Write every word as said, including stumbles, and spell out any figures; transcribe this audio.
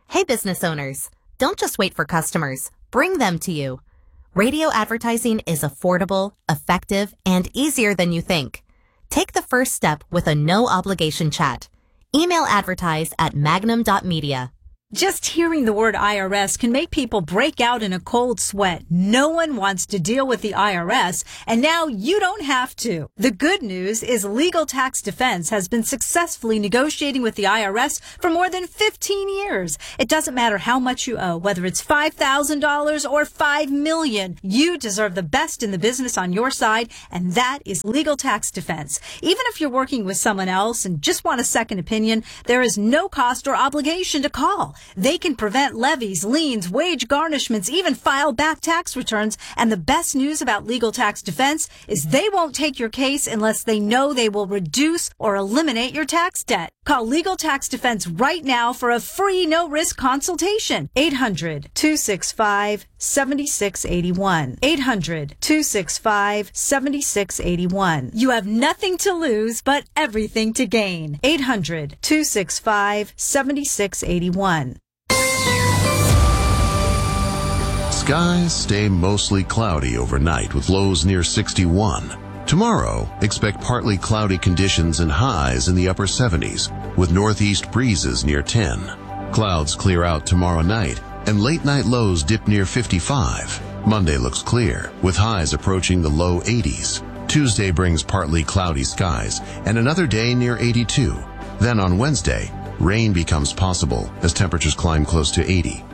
Hey business owners, don't just wait for customers, bring them to you. Radio advertising is affordable, effective, and easier than you think. Take the first step with a no-obligation chat. Email advertise at magnum dot media. Just hearing the word I R S can make people break out in a cold sweat. No one wants to deal with the I R S, and now you don't have to. The good news is Legal Tax Defense has been successfully negotiating with the I R S for more than fifteen years. It doesn't matter how much you owe, whether it's five thousand dollars or five million dollars. You deserve the best in the business on your side, and that is Legal Tax Defense. Even if you're working with someone else and just want a second opinion, there is no cost or obligation to call. They can prevent levies, liens, wage garnishments, even file back tax returns. And the best news about Legal Tax Defense is they won't take your case unless they know they will reduce or eliminate your tax debt. Call Legal Tax Defense right now for a free no-risk consultation. eight hundred, two six five, seven six eight one. eight hundred, two six five, seven six eight one. You have nothing to lose but everything to gain. eight hundred, two six five, seven six eight one. Skies stay mostly cloudy overnight with lows near sixty-one. Tomorrow, expect partly cloudy conditions and highs in the upper seventies, with northeast breezes near ten. Clouds clear out tomorrow night, and late-night lows dip near fifty-five. Monday looks clear, with highs approaching the low eighties. Tuesday brings partly cloudy skies, and another day near eighty-two. Then on Wednesday, rain becomes possible as temperatures climb close to eighty.